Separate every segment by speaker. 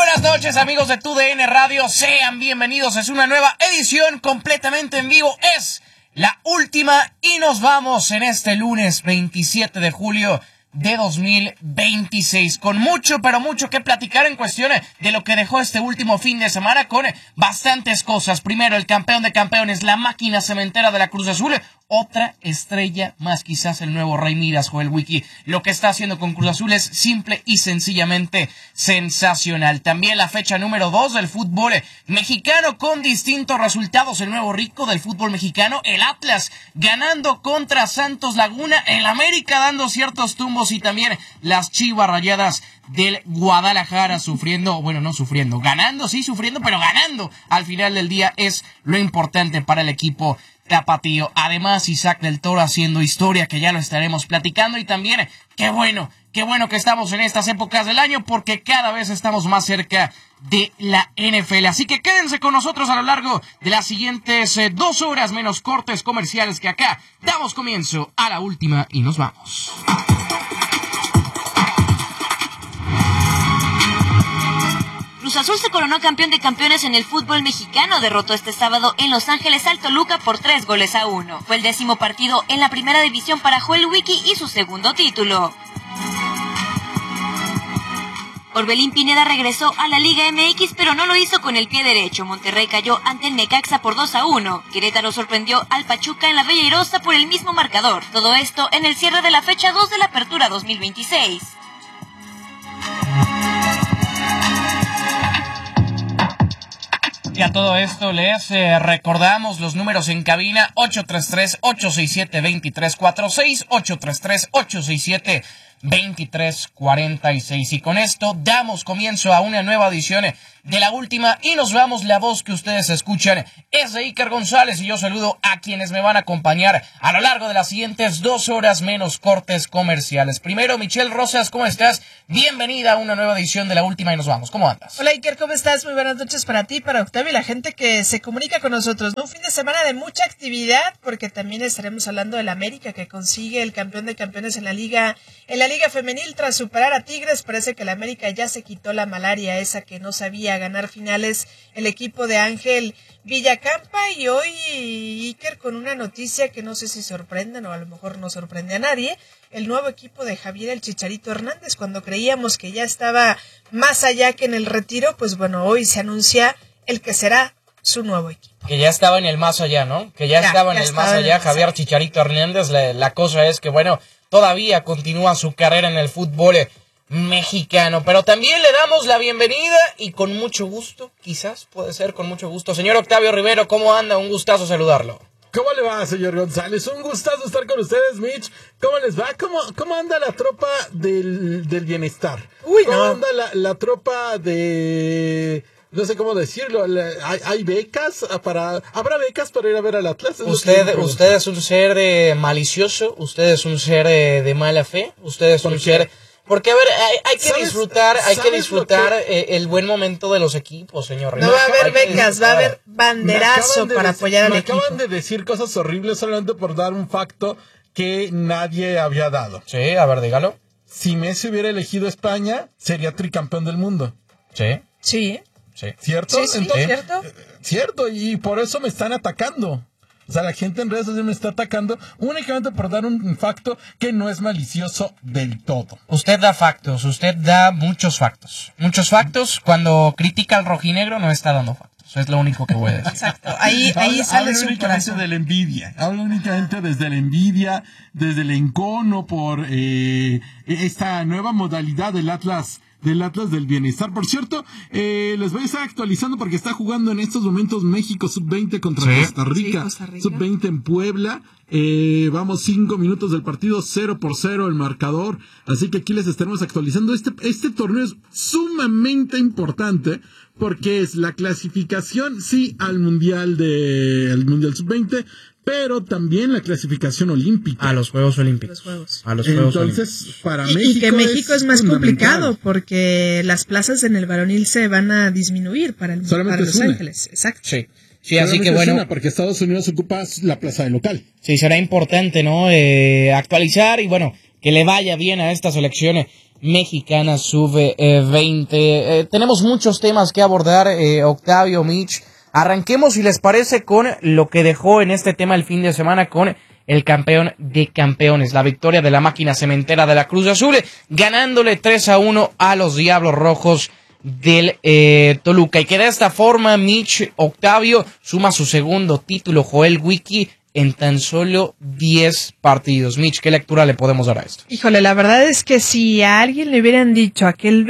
Speaker 1: buenas noches, amigos de TUDN Radio, sean bienvenidos, es una nueva edición completamente en vivo, es la última y nos vamos en este lunes 27 de julio de 2026, con mucho, pero mucho que platicar en cuestión de lo que dejó este último fin de semana, con bastantes cosas. Primero, el campeón de campeones, la máquina cementera de la Cruz Azul, otra estrella más, quizás el nuevo Rey Midas, Joel Wiki. Lo que está haciendo con Cruz Azul es simple y sencillamente sensacional. También la fecha número 2 del fútbol mexicano con distintos resultados. El nuevo rico del fútbol mexicano, el Atlas ganando contra Santos Laguna, el América dando ciertos tumbos y también las Chivas Rayadas del Guadalajara ganando, sí, sufriendo, pero ganando. Al final del día es lo importante para el equipo tapatío. Además, Isaac del Toro haciendo historia, que ya lo estaremos platicando. Y también, qué bueno que estamos en estas épocas del año, porque cada vez estamos más cerca de la NFL. Así que quédense con nosotros a lo largo de las siguientes 2 horas, menos cortes comerciales, que acá damos comienzo a la última y nos vamos.
Speaker 2: Cruz Azul se coronó campeón de campeones en el fútbol mexicano. Derrotó este sábado en Los Ángeles al Toluca por 3-1. Fue el 10º partido en la primera división para Joel Wiki y su segundo título. Orbelín Pineda regresó a la Liga MX, pero no lo hizo con el pie derecho. Monterrey cayó ante el Necaxa por 2-1. Querétaro sorprendió al Pachuca en la Bella Irosa por el mismo marcador. Todo esto en el cierre de la fecha 2 de la Apertura 2026.
Speaker 1: Y a todo esto les recordamos los números en cabina: 833-867-2346, 833-867-2346. Y con esto damos comienzo a una nueva edición de la última y nos vamos. La voz que ustedes escuchan es de Iker González y yo saludo a quienes me van a acompañar a lo largo de las siguientes 2 horas menos cortes comerciales. Primero, Michelle Rosas, ¿cómo estás? Bienvenida a una nueva edición de la última y nos vamos. ¿Cómo andas?
Speaker 3: Hola Iker, ¿cómo estás? Muy buenas noches para ti, para Octavio y la gente que se comunica con nosotros. Un fin de semana de mucha actividad, porque también estaremos hablando del América, que consigue el campeón de campeones en la Liga Femenil tras superar a Tigres. Parece que el América ya se quitó la malaria esa que no sabía ganar finales el equipo de Ángel Villacampa. Y hoy, Iker, con una noticia que no sé si sorprenden o a lo mejor no sorprende a nadie: el nuevo equipo de Javier el Chicharito Hernández. Cuando creíamos que ya estaba más allá que en el retiro, pues bueno, hoy se anuncia el que será su nuevo equipo.
Speaker 1: Que ya estaba en el más allá, ¿no? Que ya estaba en el más allá, Javier Chicharito Hernández. La cosa es que, bueno, todavía continúa su carrera en el fútbol mexicano, pero también le damos la bienvenida y con mucho gusto, quizás puede ser con mucho gusto, señor Octavio Rivero, ¿cómo anda? Un gustazo saludarlo.
Speaker 4: ¿Cómo le va, señor González? Un gustazo estar con ustedes, Mitch. ¿Cómo les va? ¿Cómo anda la tropa del bienestar? ¿Cómo anda la tropa de... no sé cómo decirlo? ¿Hay becas habrá becas para ir a ver al Atlas?
Speaker 1: Usted es un ser malicioso, usted es un ser de mala fe, usted es un ser... Porque, a ver, hay que disfrutar el buen momento de los equipos, señor.
Speaker 3: No va a haber becas, va a haber banderazo para apoyar al equipo.
Speaker 4: Me acaban de decir cosas horribles solamente por dar un facto que nadie había dado.
Speaker 1: Sí, a ver, dígalo.
Speaker 4: Si Messi hubiera elegido España, sería tricampeón del mundo.
Speaker 1: Sí.
Speaker 3: Sí.
Speaker 4: ¿Cierto?
Speaker 3: Sí, entonces, ¿cierto?
Speaker 4: Cierto, y por eso me están atacando. O sea, la gente en redes sociales me está atacando únicamente por dar un facto que no es malicioso del todo.
Speaker 1: Usted da factos, usted da muchos factos. Muchos factos. Cuando critica al rojinegro no está dando factos. Es lo único que voy a decir.
Speaker 3: Exacto. Ahí sale su corazón.
Speaker 4: De la envidia. Hablo únicamente desde la envidia, desde el encono por esta nueva modalidad del Atlas del Bienestar. Por cierto, les voy a estar actualizando porque está jugando en estos momentos México Sub-20 contra Costa Rica. Sub-20 en Puebla. Vamos 5 minutos del partido, 0-0 el marcador. Así que aquí les estaremos actualizando. Este torneo es sumamente importante porque es la clasificación, sí, al Mundial Sub-20, pero también la clasificación olímpica.
Speaker 1: A los Juegos Olímpicos.
Speaker 4: Entonces, para México.
Speaker 3: Y que México es más complicado porque las plazas en el varonil se van a disminuir para Los Ángeles. Exacto.
Speaker 1: Sí, así que bueno.
Speaker 4: Porque Estados Unidos ocupa la plaza de local.
Speaker 1: Sí, será importante, ¿no? Actualizar y bueno, que le vaya bien a esta selección Mexicana Sub-20. Tenemos muchos temas que abordar, Octavio, Mitch. Arranquemos, si les parece, con lo que dejó en este tema el fin de semana con el campeón de campeones, la victoria de la máquina cementera de la Cruz Azul, ganándole 3-1 a los Diablos Rojos del Toluca. Y que de esta forma, Mitch, Octavio, suma su segundo título, Joel Wiki, en tan solo 10 partidos. Mitch, ¿qué lectura le podemos dar a esto?
Speaker 3: Híjole, la verdad es que si a alguien le hubieran dicho aquel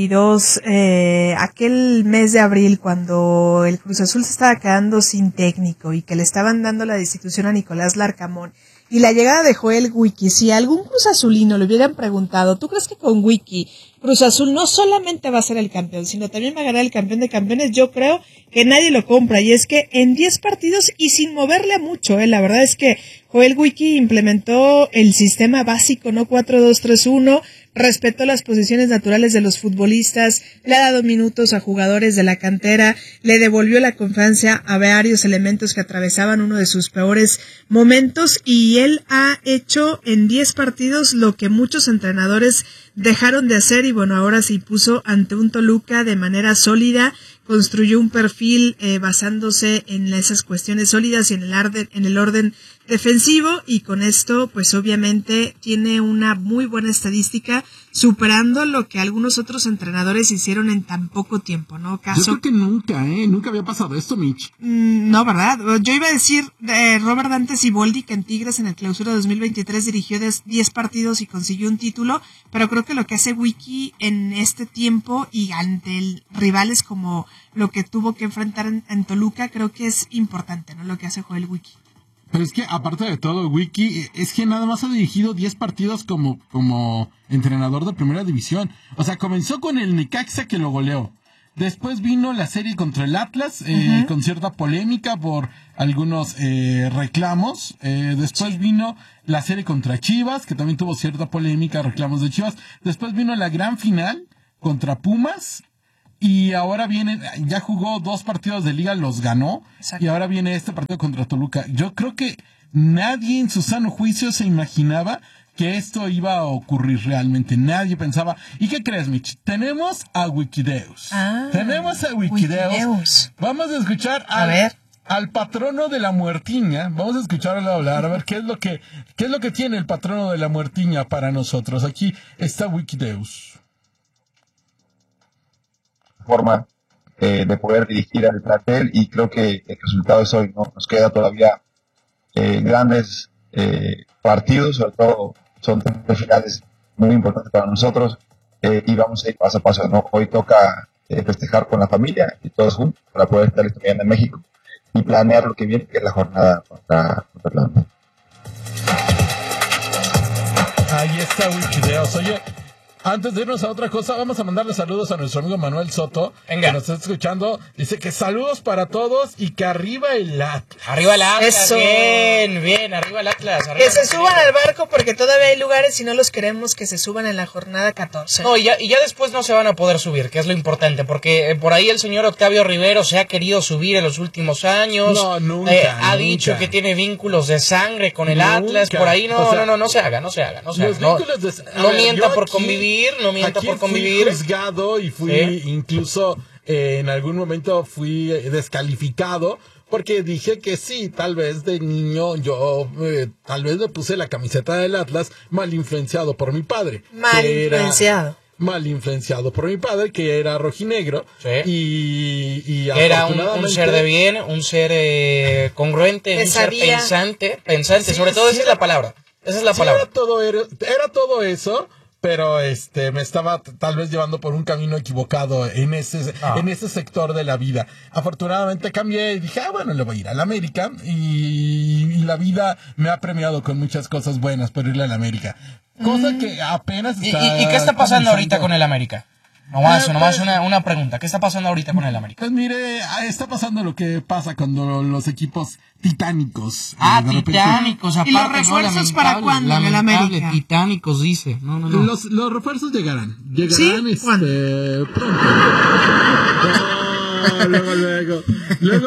Speaker 3: mes de abril, cuando el Cruz Azul se estaba quedando sin técnico y que le estaban dando la destitución a Nicolás Larcamón, y la llegada de Joel Wiki, si a algún Cruz Azulino le hubieran preguntado, ¿tú crees que con Wiki Cruz Azul no solamente va a ser el campeón, sino también va a ganar el campeón de campeones? Yo creo que nadie lo compra, y es que en 10 partidos y sin moverle a mucho, la verdad es que Joel Wiki implementó el sistema básico, ¿no? 4-2-3-1, respetó las posiciones naturales de los futbolistas, le ha dado minutos a jugadores de la cantera, le devolvió la confianza a varios elementos que atravesaban uno de sus peores momentos, y él ha hecho en 10 partidos lo que muchos entrenadores dejaron de hacer, y bueno, ahora se puso ante un Toluca de manera sólida, construyó un perfil basándose en esas cuestiones sólidas y en el orden defensivo, y con esto pues obviamente tiene una muy buena estadística, superando lo que algunos otros entrenadores hicieron en tan poco tiempo, ¿no?
Speaker 4: Yo creo que nunca había pasado esto, Mitch.
Speaker 3: No, ¿verdad? Yo iba a decir Robert Dante Siboldi, que en Tigres en el Clausura 2023 dirigió 10 partidos y consiguió un título, pero creo que lo que hace Wiki en este tiempo y ante rivales como lo que tuvo que enfrentar en Toluca, creo que es importante, ¿no? Lo que hace Joel Wiki.
Speaker 4: Pero es que, aparte de todo, Wiki, es que nada más ha dirigido 10 partidos como entrenador de primera división. O sea, comenzó con el Necaxa, que lo goleó. Después vino la serie contra el Atlas, con cierta polémica por algunos reclamos. Después vino la serie contra Chivas, que también tuvo cierta polémica, reclamos de Chivas. Después vino la gran final contra Pumas. Y ahora ya jugó 2 partidos de liga, los ganó. Exacto. Y ahora viene este partido contra Toluca. Yo creo que nadie en su sano juicio se imaginaba que esto iba a ocurrir realmente. Nadie pensaba. ¿Y qué crees, Mitch? Tenemos a Wikideus. Tenemos a Wikideus. Vamos a escuchar al patrono de la muertiña. Vamos a escucharlo hablar, a ver qué es lo que tiene el patrono de la muertiña para nosotros. Aquí está Wikideus.
Speaker 5: Forma de poder dirigir al plantel, y creo que el resultado es hoy, ¿no? Nos queda todavía grandes partidos, sobre todo son 3 finales muy importantes para nosotros, y vamos a ir paso a paso, ¿no? Hoy toca festejar con la familia y todos juntos para poder estar estudiando en México y planear lo que viene, que es la jornada contra Atlanta.
Speaker 4: Ahí está Wikideos. Oye, antes de irnos a otra cosa, vamos a mandarle saludos a nuestro amigo Manuel Soto, que nos está escuchando. Dice que saludos para todos y que arriba el Atlas.
Speaker 1: Arriba el Atlas,
Speaker 3: eso.
Speaker 1: Bien, arriba el Atlas.
Speaker 3: Que se suban al barco, porque todavía hay lugares y no los queremos que se suban en la jornada 14.
Speaker 1: No, y ya después no se van a poder subir, que es lo importante, porque por ahí el señor Octavio Rivero se ha querido subir en los últimos años.
Speaker 4: No, nunca.
Speaker 1: Ha dicho que tiene vínculos de sangre con el Atlas, por ahí no se haga. No mienta por convivir. No mienta por convivir.
Speaker 4: Fui juzgado y fui incluso en algún momento fui descalificado porque dije que sí, tal vez de niño yo tal vez me puse la camiseta del Atlas mal influenciado por mi padre.
Speaker 3: Mal influenciado
Speaker 4: por mi padre, que era rojinegro.
Speaker 1: Sí.
Speaker 4: Y
Speaker 1: era un ser de bien, un ser congruente, un ser pensante, sí, sobre todo esa es la palabra.
Speaker 4: Era todo eso. Pero me estaba tal vez llevando por un camino equivocado en ese sector de la vida. Afortunadamente cambié y dije, bueno, le voy a ir a la América, y la vida me ha premiado con muchas cosas buenas por irle a la América. Cosa que apenas está...
Speaker 1: ¿Y qué está pasando ahorita con el América? Nomás una pregunta. ¿Qué está pasando ahorita con el América?
Speaker 4: Pues mire, está pasando lo que pasa cuando los equipos titánicos...
Speaker 1: titánicos, aparte.
Speaker 3: ¿Y los refuerzos para cuándo en el América?
Speaker 1: Titánicos, dice. No.
Speaker 4: Los refuerzos llegarán.
Speaker 3: ¿Sí?
Speaker 4: Pronto. Luego. Luego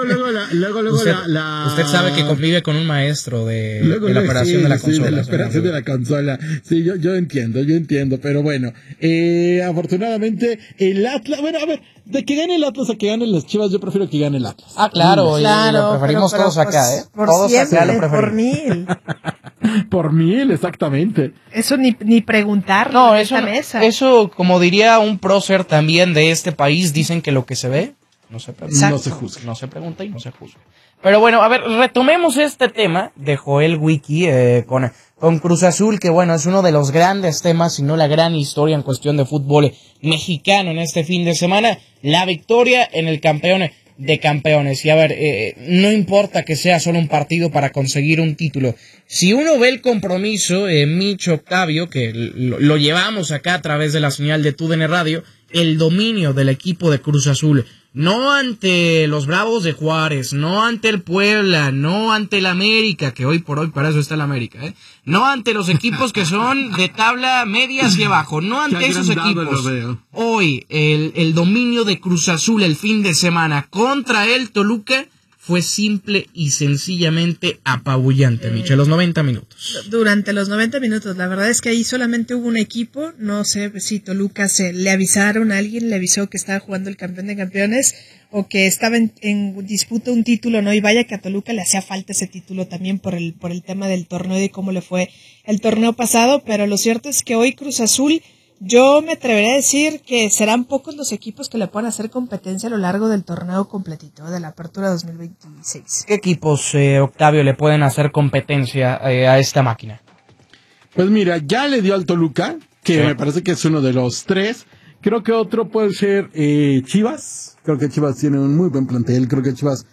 Speaker 1: Usted sabe que convive con un maestro de la operación de la consola.
Speaker 4: De la operación de la consola. Sí, yo entiendo, pero bueno. Afortunadamente, el Atlas, bueno, a ver, de que gane el Atlas a que gane las Chivas, yo prefiero que gane el Atlas.
Speaker 1: Ah, claro, lo preferimos pero todos acá, ¿eh?
Speaker 3: Por
Speaker 1: todos
Speaker 3: siempre,
Speaker 1: acá lo preferimos.
Speaker 3: por 1000.
Speaker 4: Por 1000, exactamente.
Speaker 3: Eso ni preguntarlo
Speaker 1: No,
Speaker 3: en esta mesa.
Speaker 1: Eso, como diría un prócer también de este país, dicen que lo que se ve no se pregunta.
Speaker 4: No se juzga.
Speaker 1: No se pregunta y no se juzga. Pero bueno, a ver, retomemos este tema de Joel Wiki con Cruz Azul, que bueno, es uno de los grandes temas, si no la gran historia en cuestión de fútbol mexicano en este fin de semana. La victoria en el campeón de campeones. Y a ver, no importa que sea solo un partido para conseguir un título. Si uno ve el compromiso, Mitch, Octavio, que lo llevamos acá a través de la señal de TUDN Radio, el dominio del equipo de Cruz Azul, no ante los Bravos de Juárez, no ante el Puebla, no ante el América, que hoy por hoy para eso está el América, no ante los equipos que son de tabla media hacia abajo, no ante esos equipos. Hoy el dominio de Cruz Azul el fin de semana contra el Toluca fue simple y sencillamente apabullante, Michel, los 90 minutos.
Speaker 3: Durante los 90 minutos, la verdad es que ahí solamente hubo un equipo, no sé si Toluca le avisaron, alguien le avisó que estaba jugando el campeón de campeones o que estaba en disputa un título, ¿no? Y vaya que a Toluca le hacía falta ese título también por el tema del torneo y de cómo le fue el torneo pasado, pero lo cierto es que hoy Cruz Azul, yo me atrevería a decir que serán pocos los equipos que le puedan hacer competencia a lo largo del torneo completito de la Apertura 2026.
Speaker 1: ¿Qué equipos, Octavio, le pueden hacer competencia a esta máquina?
Speaker 4: Pues mira, ya le dio al Toluca, que me parece que es uno de los 3. Creo que otro puede ser Chivas. Creo que Chivas tiene un muy buen plantel. Creo que Chivas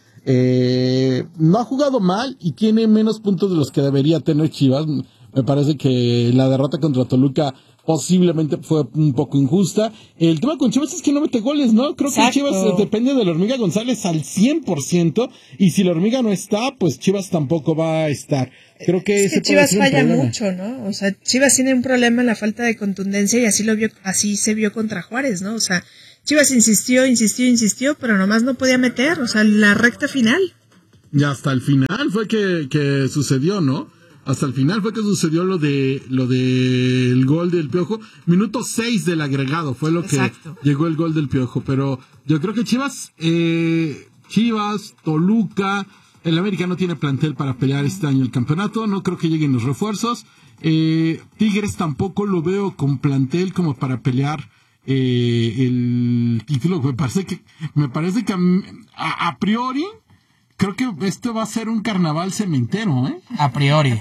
Speaker 4: no ha jugado mal y tiene menos puntos de los que debería tener Chivas. Me parece que la derrota contra Toluca posiblemente fue un poco injusta. El tema con Chivas es que no mete goles, ¿no? Creo que Chivas depende de la Hormiga González al 100%, y si la Hormiga no está, pues Chivas tampoco va a estar. Creo que
Speaker 3: es que Chivas falla mucho, ¿no? O sea, Chivas tiene un problema en la falta de contundencia y así se vio contra Juárez, ¿no? O sea, Chivas insistió, pero nomás no podía meter, o sea, la recta final.
Speaker 4: Y hasta el final fue que sucedió, ¿no? Hasta el final fue que sucedió lo del gol del Piojo. Minuto 6 del agregado fue lo Exacto. que llegó el gol del Piojo. Pero yo creo que Chivas, Toluca, el América no tiene plantel para pelear este año el campeonato. No creo que lleguen los refuerzos. Tigres tampoco lo veo con plantel como para pelear el título. Me parece que a priori creo que esto va a ser un carnaval cementero, ¿eh?
Speaker 1: A priori,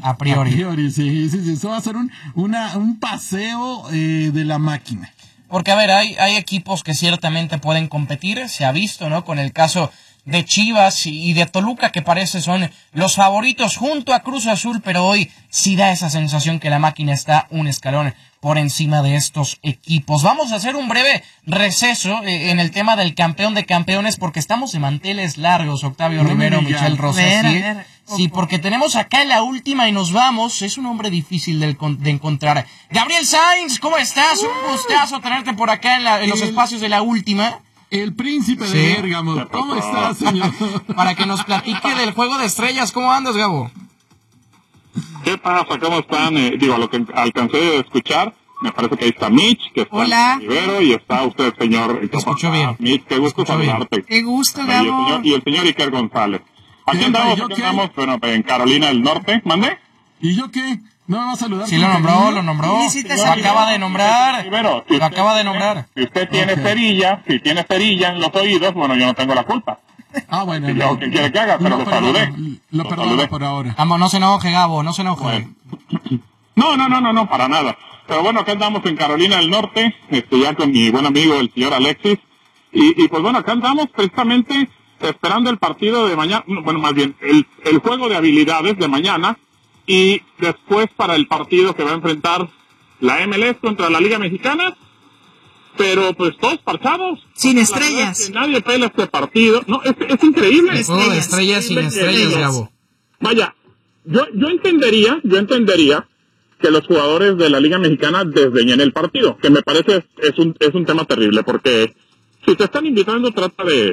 Speaker 4: sí. Eso va a ser un paseo de la máquina.
Speaker 1: Porque, a ver, hay equipos que ciertamente pueden competir, se ha visto, ¿no? Con el caso de Chivas y de Toluca, que parece son los favoritos junto a Cruz Azul, pero hoy sí da esa sensación que la máquina está un escalón por encima de estos equipos. Vamos a hacer un breve receso en el tema del campeón de campeones, porque estamos de manteles largos, Octavio Rivero, Michel Rosas. Sí, porque tenemos acá la última y nos vamos. Es un hombre difícil de encontrar. Gabriel Sainz, ¿cómo estás? Un gustazo tenerte por acá en los espacios de la última.
Speaker 4: El príncipe de Bérgamo. ¿Cómo estás, señor?
Speaker 1: Para que nos platique del Juego de Estrellas. ¿Cómo andas, Gabo?
Speaker 6: ¿Qué pasa? ¿Cómo están? Lo que alcancé de escuchar, me parece que ahí está Mitch, que está Rivero, y está usted, señor.
Speaker 1: Te escucho bien.
Speaker 6: Mitch, qué gusto saludarte.
Speaker 3: Qué gusto, Gabo.
Speaker 6: Y el señor Iker González. Aquí andamos, bueno, en Carolina del Norte. ¿Mande?
Speaker 4: ¿Y yo qué? ¿No me va a saludar?
Speaker 1: Sí, lo nombró. Lo acaba de nombrar.
Speaker 6: Rivero,
Speaker 1: lo acaba de nombrar.
Speaker 6: Si usted tiene cerilla, en los oídos, bueno, yo no tengo la culpa.
Speaker 4: Bueno.
Speaker 6: Lo que quiere que haga, pero lo saludé.
Speaker 4: Lo perdono por ahora.
Speaker 1: Vamos, no se enoje, Gabo, no se enoje.
Speaker 6: Bueno. No, para nada. Pero bueno, acá andamos en Carolina del Norte, ya con mi buen amigo, el señor Alexis. Y pues bueno, acá andamos precisamente esperando el partido de mañana, bueno, más bien, el juego de habilidades de mañana, y después para el partido que va a enfrentar la MLS contra la Liga Mexicana, pero pues todos parchados.
Speaker 3: Sin estrellas.
Speaker 6: Es que nadie pela este partido. No, es increíble.
Speaker 1: El juego de estrellas sin estrellas, Gabo.
Speaker 6: Vaya, yo entendería que los jugadores de la Liga Mexicana desdeñen el partido, que me parece es un tema terrible, porque si te están invitando, trata de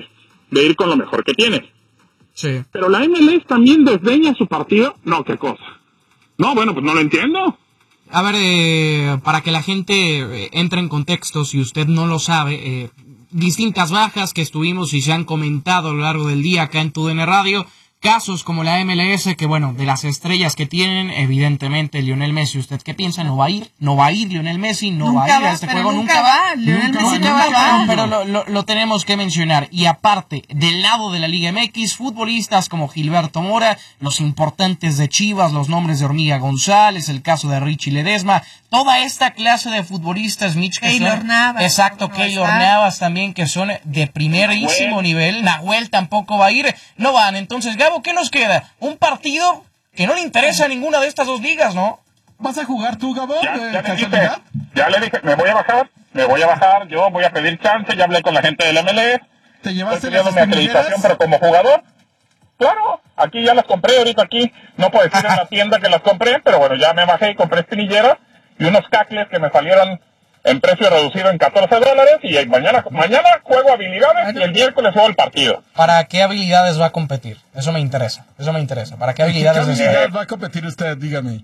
Speaker 6: de ir con lo mejor que tienes.
Speaker 1: Sí.
Speaker 6: Pero la MLS también desdeña su partido. No, qué cosa. No, bueno, pues no lo entiendo.
Speaker 1: A ver, para que la gente entre en contexto, si usted no lo sabe, distintas bajas que estuvimos y se han comentado a lo largo del día acá en TUDN Radio, casos como la MLS, que bueno, de las estrellas que tienen, evidentemente Lionel Messi, ¿usted qué piensa? ¿No va a ir Lionel Messi? ¿No va a ir a este juego?
Speaker 3: Nunca va. Lionel Messi no va.
Speaker 1: Pero lo tenemos que mencionar. Y aparte, del lado de la Liga MX, futbolistas como Gilberto Mora, los importantes de Chivas, los nombres de Hormiga González, el caso de Richie Ledesma, toda esta clase de futbolistas, Mitch, que
Speaker 3: Keylor
Speaker 1: son...
Speaker 3: Navas.
Speaker 1: Exacto, Keylor Navas también, que son de primerísimo nivel. Nahuel tampoco va a ir. No van. Entonces, Gabo, ¿qué nos queda? Un partido que no le interesa a ninguna de estas dos ligas, ¿no?
Speaker 4: ¿Vas a jugar tú, Gabo?
Speaker 6: Ya le dije, me voy a bajar, yo voy a pedir chance, ya hablé con la gente del MLS.
Speaker 4: ¿Te llevaste
Speaker 6: Estoy
Speaker 4: las
Speaker 6: pidiendo mi acreditación,
Speaker 4: espinilleras?
Speaker 6: pero como jugador, claro, aquí ya las compré, ahorita aquí, no puedo decir en la tienda que las compré, pero bueno, ya me bajé y compré espinilleras y unos cacles que me salieron en precio reducido en $14, y mañana juego habilidades y el miércoles juego el partido.
Speaker 1: ¿Para qué habilidades va a competir? Eso me interesa. ¿Para qué habilidades
Speaker 4: ¿Qué
Speaker 1: está?
Speaker 4: habilidad va a competir usted? Dígame.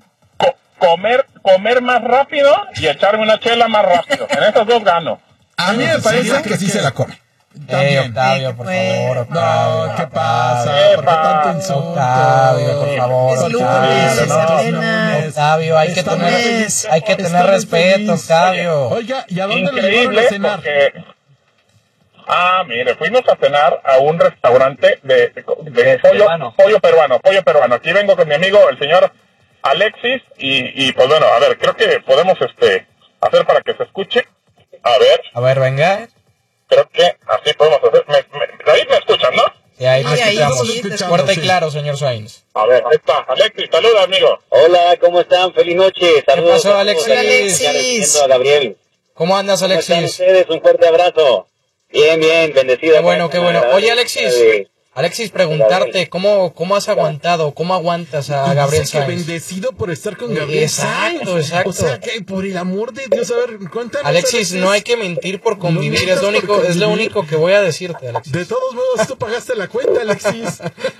Speaker 6: Comer más rápido y echarme una chela más rápido. En esas dos gano.
Speaker 7: A mí me parece que sí se la come.
Speaker 1: Octavio, por favor, Octavio.
Speaker 4: No, ¿qué pasa?
Speaker 6: ¿Qué
Speaker 4: ¿Por qué tanto
Speaker 6: pasa?
Speaker 4: insulto?
Speaker 1: Octavio, por favor,
Speaker 3: Es lunes,
Speaker 1: Octavio.
Speaker 3: es
Speaker 1: Octavio, hay que tener respeto, Octavio.
Speaker 4: Oiga, ¿y a dónde le llevaron
Speaker 6: Increíble,
Speaker 4: a cenar?
Speaker 6: porque... mire, fuimos a cenar a un restaurante de pollo peruano. Aquí vengo con mi amigo, el señor Alexis, y pues bueno, a ver, creo que podemos hacer para que se escuche.
Speaker 1: A ver, venga.
Speaker 6: Creo que así podemos hacer. Ahí me escuchan, ¿no?
Speaker 1: Y ahí lo
Speaker 3: Sí, ahí
Speaker 1: escuchamos.
Speaker 3: sí, te escuchamos,
Speaker 1: Fuerte y
Speaker 4: sí.
Speaker 1: claro, señor Sainz.
Speaker 6: A ver, ahí está. Alexis, saluda, amigo.
Speaker 8: Hola, ¿cómo están? Feliz noche. Saludos.
Speaker 1: pasó,
Speaker 8: a todos.
Speaker 1: Alexis?
Speaker 8: Ya recibiendo a Gabriel.
Speaker 1: ¿Cómo andas,
Speaker 8: ¿Cómo están
Speaker 1: Alexis?
Speaker 8: ustedes? Un fuerte abrazo. Bien, bendecido.
Speaker 1: Qué bueno. Oye, Alexis, preguntarte, ¿cómo has aguantado? ¿Cómo aguantas a Gabriel
Speaker 4: Dice que
Speaker 1: Sainz?
Speaker 4: bendecido por estar con Gabriel
Speaker 1: Exacto,
Speaker 4: Sainz.
Speaker 1: exacto.
Speaker 4: O sea, que por el amor de Dios, a ver, cuéntanos.
Speaker 1: Alexis, no hay que mentir por convivir,
Speaker 4: No
Speaker 1: es lo
Speaker 4: mientas por
Speaker 1: único
Speaker 4: convivir.
Speaker 1: que voy a decirte, Alexis.
Speaker 4: De todos modos, tú pagaste la cuenta, Alexis.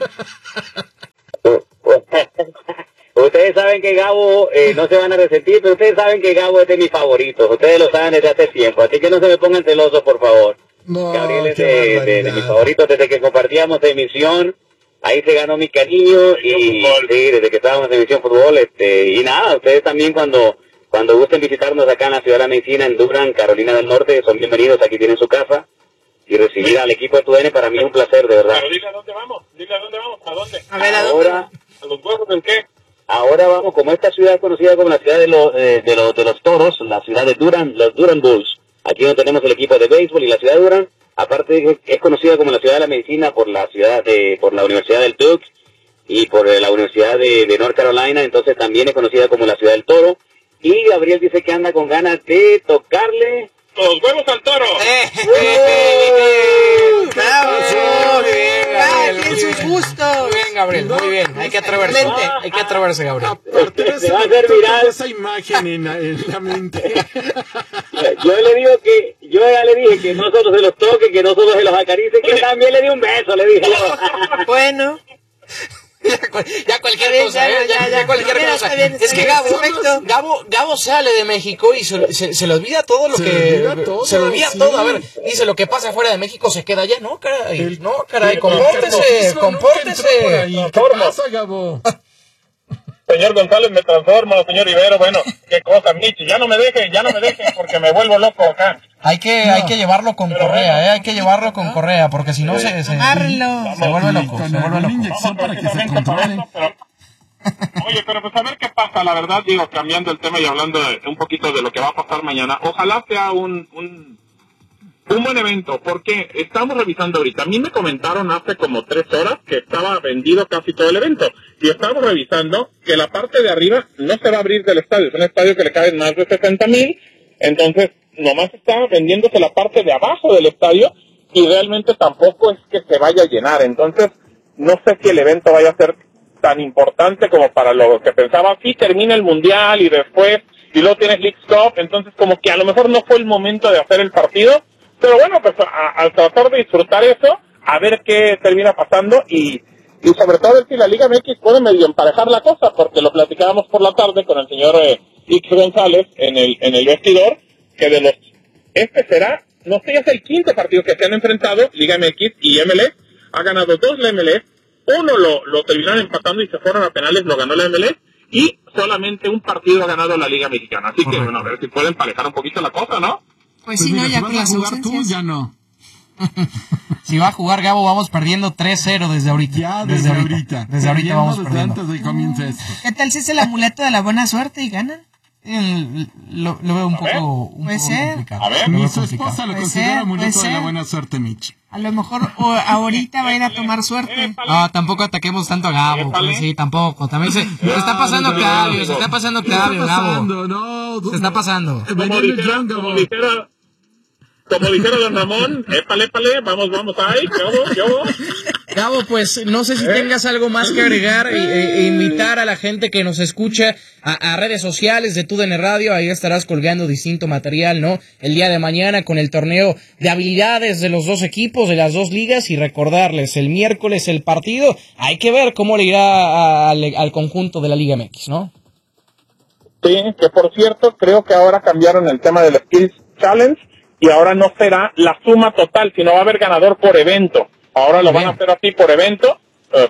Speaker 8: Ustedes saben que Gabo, no se van a resentir, pero ustedes saben que Gabo es de mis favoritos. Ustedes lo saben desde hace tiempo, así que no se me pongan celosos, por favor.
Speaker 4: No,
Speaker 8: Gabriel es
Speaker 4: qué
Speaker 8: de
Speaker 4: barbaridad.
Speaker 8: mis favoritos desde que compartíamos emisión. Ahí se ganó mi cariño y sí, desde que estábamos en Emisión Fútbol. Y nada, ustedes también cuando gusten visitarnos acá en la Ciudad de la Medicina, en Durham, Carolina del Norte, son bienvenidos, aquí tienen su casa. Y recibir al equipo de TUDN para mí es un placer, de verdad.
Speaker 6: Pero dile a dónde vamos, ¿a dónde?
Speaker 3: A ver, ¿a dónde?
Speaker 8: Ahora,
Speaker 6: ¿A los huevos del qué?
Speaker 8: ahora vamos, como esta ciudad es conocida como la ciudad de los toros, la ciudad de Durham, los Durham Bulls. Aquí donde tenemos el equipo de béisbol y la ciudad de Durham. Aparte es conocida como la ciudad de la medicina por la Universidad del Duke y por la Universidad de North Carolina, entonces también es conocida como la ciudad del toro. Y Gabriel dice que anda con ganas de tocarle
Speaker 6: ¡Los huevos al toro!
Speaker 3: ¡Bravo!
Speaker 1: Gabriel,
Speaker 3: Tiene sus gustos.
Speaker 1: Muy bien, Gabriel, muy bien. Hay que atreverse, Gabriel.
Speaker 4: Aparte de
Speaker 8: Se
Speaker 4: eso,
Speaker 8: va a hacer viral.
Speaker 4: esa imagen en la mente.
Speaker 8: Yo ya le dije que no solo se los toque, que no solo se los acaricie, que también le di un beso, le dije yo.
Speaker 3: Bueno.
Speaker 1: Ya cualquier
Speaker 3: Está bien,
Speaker 1: cosa, ya cualquier
Speaker 3: Mira,
Speaker 1: cosa.
Speaker 3: está bien,
Speaker 1: Es que
Speaker 3: está bien,
Speaker 1: Gabo sale de México y se le olvida todo lo
Speaker 4: Se
Speaker 1: que...
Speaker 4: le olvida todo,
Speaker 1: se le olvida
Speaker 4: sí.
Speaker 1: todo. A ver, dice lo que pasa fuera de México se queda allá. No, caray,
Speaker 4: El
Speaker 1: compórtese.
Speaker 4: cartocismo nunca entró por ahí. ¿Qué pasa, Gabo?
Speaker 6: Señor González, me transformo, señor Rivero, bueno, qué cosa, Michi, ya no me dejen porque me vuelvo loco acá.
Speaker 1: Hay que llevarlo con correa, hay que llevarlo con correa, porque si no se
Speaker 3: Agárrenlo.
Speaker 1: vuelve
Speaker 4: Y
Speaker 1: loco,
Speaker 4: con
Speaker 1: se vuelve
Speaker 4: alguna
Speaker 1: loco.
Speaker 4: inyección para que se controle.
Speaker 6: Oye, pero pues a ver qué pasa, la verdad, digo, cambiando el tema y hablando un poquito de lo que va a pasar mañana, ojalá sea un buen evento, porque estamos revisando ahorita. A mí me comentaron hace como 3 horas que estaba vendido casi todo el evento. Y estamos revisando que la parte de arriba no se va a abrir del estadio. Es un estadio que le caben más de 60,000. Entonces, nomás está vendiéndose la parte de abajo del estadio y realmente tampoco es que se vaya a llenar. Entonces, no sé si el evento vaya a ser tan importante como para lo que pensaba. Sí termina el Mundial y después, y luego tienes League Cup. Entonces, como que a lo mejor no fue el momento de hacer el partido. Pero bueno, pues al tratar de disfrutar eso, a ver qué termina pasando y sobre todo ver si la Liga MX puede medio emparejar la cosa, porque lo platicábamos por la tarde con el señor Ix González en el vestidor, que de los, será, no sé, es el 15 partido que se han enfrentado, Liga MX y MLS, ha ganado 2 la MLS, uno lo terminaron empatando y se fueron a penales, lo ganó la MLS, y solamente un partido ha ganado la Liga Mexicana, así que bueno, a ver si pueden emparejar un poquito la cosa, ¿no?
Speaker 3: Pues sí, no, ya
Speaker 4: vas
Speaker 3: con
Speaker 4: a
Speaker 3: las
Speaker 4: jugar
Speaker 3: ausencias.
Speaker 4: tú, ya no.
Speaker 1: Si va a jugar Gabo, vamos perdiendo 3-0 desde ahorita.
Speaker 4: Ya, desde ahorita.
Speaker 1: Desde ahorita vamos
Speaker 4: desde
Speaker 1: perdiendo.
Speaker 4: antes de que comience esto.
Speaker 3: ¿Qué tal si es el amuleto de la buena suerte y ganan?
Speaker 1: Lo veo un
Speaker 3: Puede
Speaker 1: poco
Speaker 3: ser.
Speaker 1: complicado.
Speaker 6: A ver.
Speaker 1: Lo
Speaker 4: Ni
Speaker 1: veo
Speaker 4: su
Speaker 1: complicado.
Speaker 4: esposa lo
Speaker 3: Puede
Speaker 4: considera
Speaker 3: ser,
Speaker 4: amuleto
Speaker 3: puede
Speaker 4: de la
Speaker 3: ser.
Speaker 4: buena suerte, Mitch.
Speaker 3: A lo mejor ahorita va a ir a tomar suerte.
Speaker 1: No, tampoco ataquemos tanto a Gabo. Pues sí, tampoco. También se está pasando
Speaker 4: no,
Speaker 1: cabio,
Speaker 4: no,
Speaker 1: se está pasando
Speaker 4: ¿Qué está
Speaker 1: cabio, Gabo.
Speaker 4: pasando? No,
Speaker 1: Se está pasando.
Speaker 6: Como dijera don Ramón, épale, vamos ahí, ¿qué hubo?
Speaker 1: Gabo, pues no sé si tengas algo más que agregar e invitar a la gente que nos escucha a redes sociales de TUDN Radio. Ahí estarás colgando distinto material, ¿no? El día de mañana con el torneo de habilidades de los dos equipos, de las dos ligas, y recordarles, el miércoles el partido. Hay que ver cómo le irá al conjunto de la Liga MX, ¿no?
Speaker 6: Sí, que por cierto, creo que ahora cambiaron el tema del Skills Challenge y ahora no será la suma total, sino va a haber ganador por evento. Ahora lo van a hacer así por evento,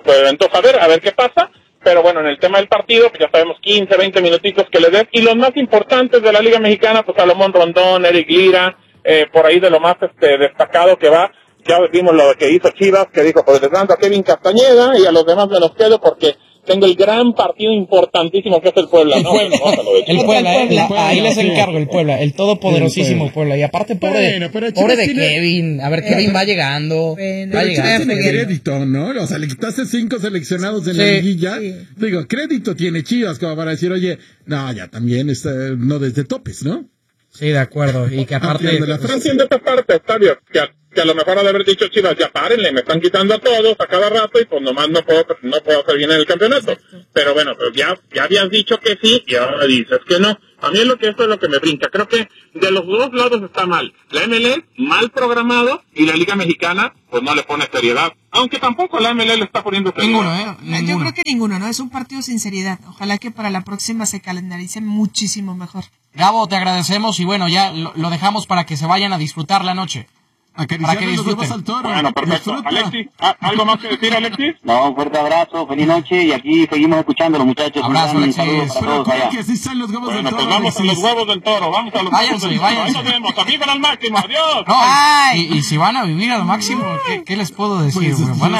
Speaker 6: a ver qué pasa. Pero bueno, en el tema del partido, pues ya sabemos 15, 20 minutitos que le des. Y los más importantes de la Liga Mexicana, pues Salomón Rondón, Eric Lira, por ahí de lo más destacado que va. Ya vimos lo que hizo Chivas, que dijo, pues les mando a Kevin Castañeda y a los demás me los quedo porque tengo el gran partido importantísimo que es el Puebla, ¿no?
Speaker 1: El Puebla, ahí les encargo, el Puebla, el todopoderosísimo Puebla. Y aparte, pobre de Kevin. A ver, Kevin va llegando. Va llegando.
Speaker 4: Tiene crédito, ¿no? O sea, le quitaste 5 seleccionados en la liguilla. Sí. Digo, crédito tiene Chivas como para decir, oye, no, ya también no desde topes, ¿no?
Speaker 1: Sí, de acuerdo. Y que aparte...
Speaker 6: No entiendo esta parte, Octavio, que a lo mejor ha de haber dicho Chivas, ya párenle, me están quitando a todos a cada rato y pues nomás no puedo hacer bien en el campeonato. Pero bueno, pues ya habías dicho que sí y ahora dices que no. A mí esto es lo que me brinca. Creo que de los dos lados está mal. La MLS, mal programado, y la Liga Mexicana, pues no le pone seriedad. Aunque tampoco la MLS le está poniendo seriedad.
Speaker 3: Ninguno. Yo creo que ninguno, ¿no? Es un partido sin seriedad. Ojalá que para la próxima se calendarice muchísimo mejor.
Speaker 1: Gabo, te agradecemos y bueno, ya lo dejamos para que se vayan a disfrutar la noche. Para que disfruten.
Speaker 4: Al toro.
Speaker 6: Bueno, perfecto.
Speaker 4: Disfruta.
Speaker 6: Alexis, ¿algo más que decir, Alexis?
Speaker 8: No, un fuerte abrazo, feliz noche y aquí seguimos escuchando los muchachos.
Speaker 1: Abrazo,
Speaker 8: Un saludo
Speaker 1: Alexis.
Speaker 8: para
Speaker 4: Pero
Speaker 8: todos allá.
Speaker 4: que así están los huevos del
Speaker 6: Bueno,
Speaker 4: toro.
Speaker 6: pues vamos a los huevos del toro, vamos a los huevos del toro. Ahí
Speaker 1: Váyanse.
Speaker 6: nos vemos, amigos al máximo, adiós.
Speaker 1: No, y si van a vivir al máximo, ¿qué les puedo decir?
Speaker 4: Pues,
Speaker 1: Van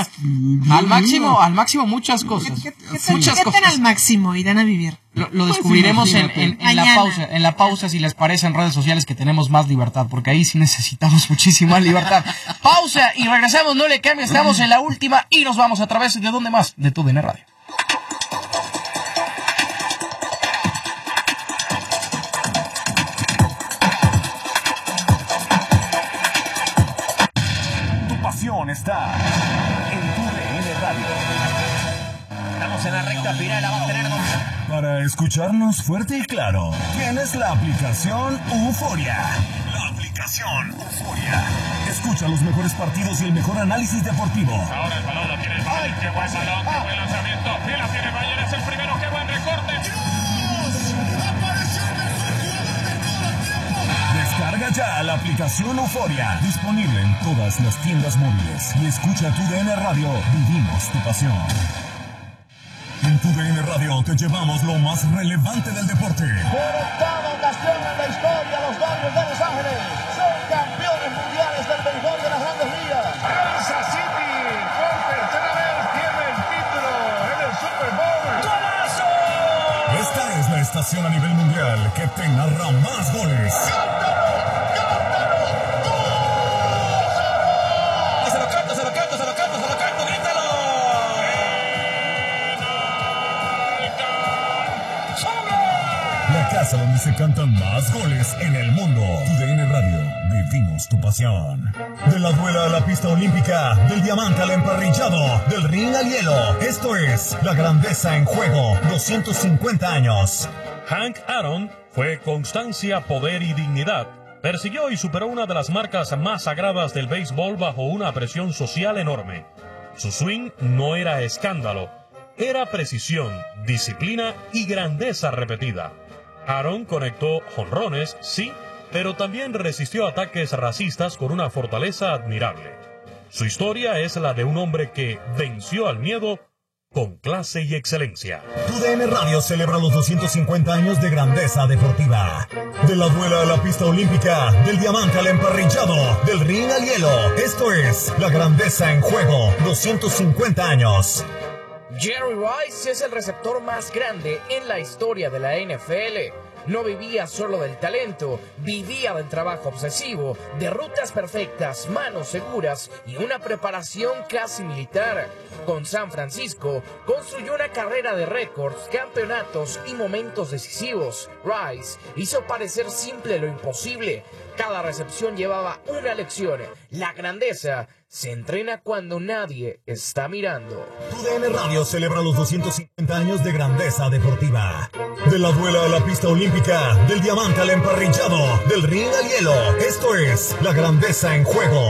Speaker 1: al máximo muchas cosas.
Speaker 3: ¿Qué
Speaker 1: Muchas
Speaker 3: tan al máximo irán a vivir?
Speaker 1: Lo descubriremos
Speaker 4: imagínate.
Speaker 1: en la pausa, si les parece, en redes sociales, que tenemos más libertad, porque ahí sí necesitamos muchísima libertad. Pausa y regresamos, no le cambie, estamos en la última y nos vamos a través de ¿dónde más? De TUDN Radio.
Speaker 9: Tu pasión está en TUDN Radio. Estamos en la recta final, la va a tener para escucharnos fuerte y claro, tienes la aplicación Euforia. La aplicación Euforia. Escucha los mejores partidos y el mejor análisis deportivo.
Speaker 6: Ahora el balón lo tiene. ¡Ay, qué buen balón! ¡Qué buen lanzamiento! ¡Y la tiene Bayer! ¡Es el primero! ¡Qué buen recorte!
Speaker 9: Descarga ya la aplicación Euforia. Disponible en todas las tiendas móviles. Y escucha TUDN Radio. Vivimos tu pasión. En TUDN Radio te llevamos lo más relevante del deporte.
Speaker 10: Por octava ocasión en la historia, los Dodgers de Los Ángeles son campeones mundiales del béisbol de las Grandes Ligas.
Speaker 11: Kansas City, por tercera vez, tiene el título en el Super Bowl. ¡Golazo!
Speaker 9: Esta es la estación a nivel mundial que te narra más goles. La casa donde se cantan más goles en el mundo. TUDN Radio, vivimos tu pasión. De la duela a la pista olímpica, del diamante al emparrillado, del ring al hielo. Esto es La Grandeza en Juego, 250 años.
Speaker 12: Hank Aaron fue constancia, poder y dignidad. Persiguió y superó una de las marcas más sagradas del béisbol bajo una presión social enorme. Su swing no era escándalo, era precisión, disciplina y grandeza repetida. Aaron conectó jonrones, sí, pero también resistió ataques racistas con una fortaleza admirable. Su historia es la de un hombre que venció al miedo con clase y excelencia.
Speaker 9: TUDN Radio celebra los 250 años de grandeza deportiva. De la duela a la pista olímpica, del diamante al emparrillado, del ring al hielo. Esto es la grandeza en juego, 250 años.
Speaker 1: Jerry Rice es el receptor más grande en la historia de la NFL. No vivía solo del talento, vivía del trabajo obsesivo, de rutas perfectas, manos seguras y una preparación casi militar. Con San Francisco, construyó una carrera de récords, campeonatos y momentos decisivos. Rice hizo parecer simple lo imposible. Cada recepción llevaba una lección. La grandeza se entrena cuando nadie está mirando.
Speaker 9: TUDN Radio celebra los 250 años de grandeza deportiva. De la duela a la pista olímpica, del diamante al emparrillado, del ring al hielo. Esto es la grandeza en juego,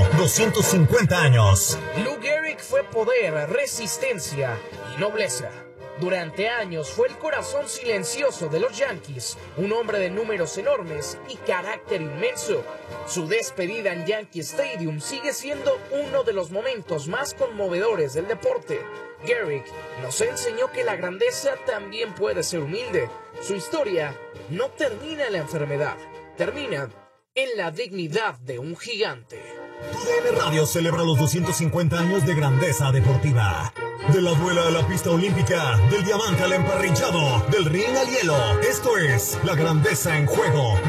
Speaker 9: 250 años.
Speaker 1: Lou Gehrig fue poder, resistencia y nobleza. Durante años fue el corazón silencioso de los Yankees, un hombre de números enormes y carácter inmenso. Su despedida en Yankee Stadium sigue siendo uno de los momentos más conmovedores del deporte. Gehrig nos enseñó que la grandeza también puede ser humilde. Su historia no termina en la enfermedad, termina en la dignidad de un gigante.
Speaker 9: TUDN Radio celebra los 250 años de grandeza deportiva. De la duela a la pista olímpica, del diamante al emparrillado, del ring al hielo. Esto es la grandeza en juego,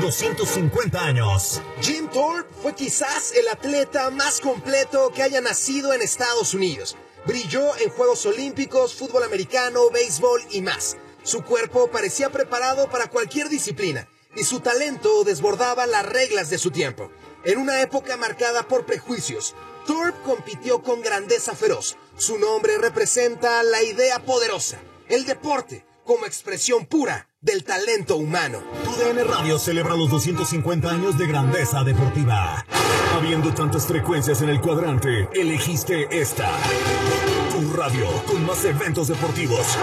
Speaker 9: 250 años.
Speaker 13: Jim Thorpe fue quizás el atleta más completo que haya nacido en Estados Unidos. Brilló en Juegos Olímpicos, fútbol americano, béisbol y más. Su cuerpo parecía preparado para cualquier disciplina y su talento desbordaba las reglas de su tiempo. En una época marcada por prejuicios, Thorpe compitió con grandeza feroz. Su nombre representa la idea poderosa, el deporte como expresión pura del talento humano.
Speaker 9: TUDN Radio celebra los 250 años de grandeza deportiva. Habiendo tantas frecuencias en el cuadrante, elegiste esta. Tu radio con más eventos deportivos.